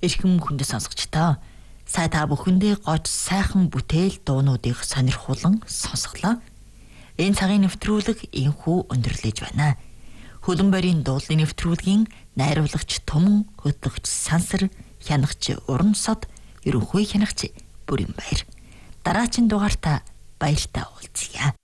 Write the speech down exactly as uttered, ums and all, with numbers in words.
Эрхэм хүндэт сонсогчдоо сая та бүхэндээ гоц сайхан бүтээл дуунуудыг сонирхуулан сонсголоо. Энэ цагийн нэвтрүүлэг инхүү өндөрлөж байна. Хөлөн барийн дуулын нэвтрүүлгийн найруулагч Түмэн, хөтлөгч Сансар, хянагч Урамсод, ерөнхий хянагч Бүрэнбаяр. Дараачин дугаартаа баяртай уулзъя.